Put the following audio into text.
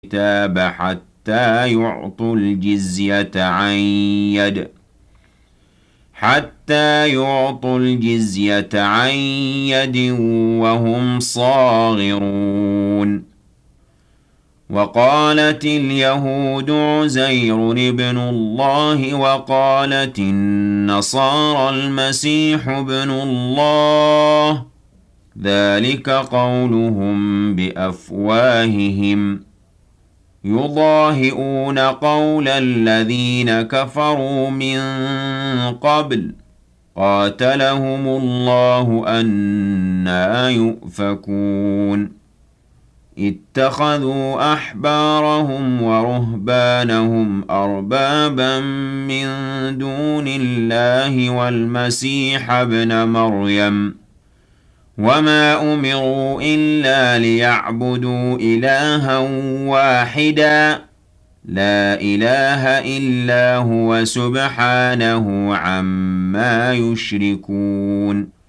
الكتاب حتى يعطوا الجزية عن يد وهم صاغرون. وقالت اليهود عزير ابن الله وقالت النصارى المسيح ابن الله، ذلك قولهم بأفواههم، يضاهئون قول الذين كفروا من قبل، قاتلهم الله أنى يؤفكون. اتخذوا أحبارهم ورهبانهم أربابا من دون الله والمسيح ابن مريم، وما أمروا إلا ليعبدوا إلها واحدا لا إله إلا هو سبحانه عما يشركون.